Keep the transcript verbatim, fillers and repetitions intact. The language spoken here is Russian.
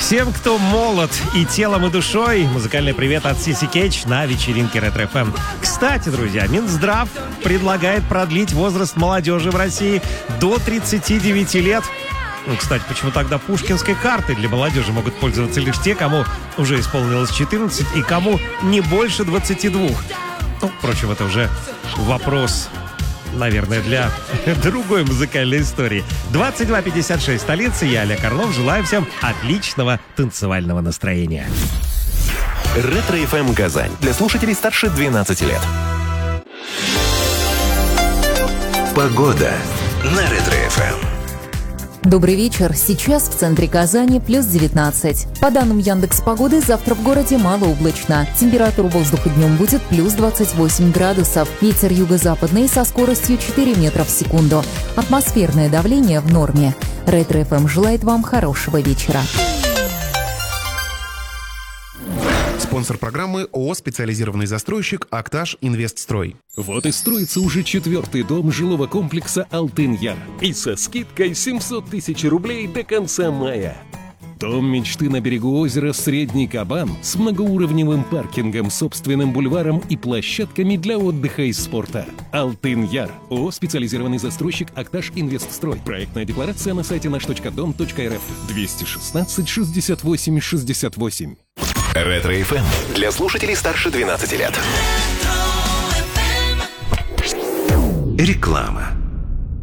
Всем, кто молод и телом, и душой, музыкальный привет от Сиси Кетч на вечеринке Ретро эф эм. Кстати, друзья, Минздрав предлагает продлить возраст молодежи в России до тридцати девяти лет. Ну, кстати, почему тогда пушкинской картой для молодежи могут пользоваться лишь те, кому уже исполнилось четырнадцать и кому не больше двадцати двух? Ну, впрочем, это уже вопрос, наверное, для другой музыкальной истории. двадцать два пятьдесят шесть, столица. Я, Олег Орлов. Желаю всем отличного танцевального настроения. Ретро эф эм Казань. Для слушателей старше двенадцати лет. Погода на Ретро эф эм. Добрый вечер. Сейчас в центре Казани плюс девятнадцать. По данным Яндекс.Погоды, завтра в городе малооблачно. Температура воздуха днем будет плюс двадцать восемь градусов. Ветер юго-западный со скоростью четыре метра в секунду. Атмосферное давление в норме. Ретро эф эм желает вам хорошего вечера. Спонсор программы ООО «Специализированный застройщик Акташ Инвестстрой». Вот и строится уже четвертый дом жилого комплекса «Алтын-Яр». И со скидкой семьсот тысяч рублей до конца мая. Дом мечты на берегу озера «Средний Кабан» с многоуровневым паркингом, собственным бульваром и площадками для отдыха и спорта. «Алтын-Яр». ООО «Специализированный застройщик Акташ Инвестстрой». Проектная декларация на сайте наш точка дом точка эр эф. двести шестнадцать шестьдесят восемь шестьдесят восемь. Ретро эф эм для слушателей старше двенадцати лет. Реклама.